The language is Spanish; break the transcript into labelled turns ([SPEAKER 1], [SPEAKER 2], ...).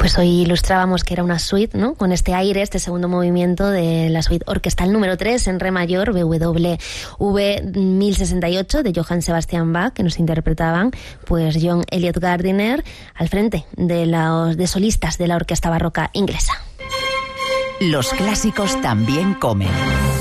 [SPEAKER 1] Pues hoy ilustrábamos que era una suite, ¿no? Con este aire, este segundo movimiento de la suite orquestal número 3 en re mayor, BWV 1068 de Johann Sebastian Bach, que nos interpretaban pues John Eliot Gardiner al frente de solistas de la orquesta barroca inglesa.
[SPEAKER 2] Los clásicos también comen.